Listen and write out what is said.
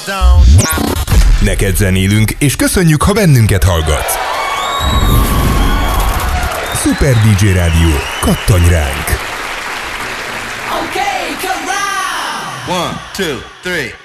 Neked zenélünk, és köszönjük, ha bennünket hallgatsz. Super DJ Rádió, kattanj ránk! Okay, come round! 1, 2, 3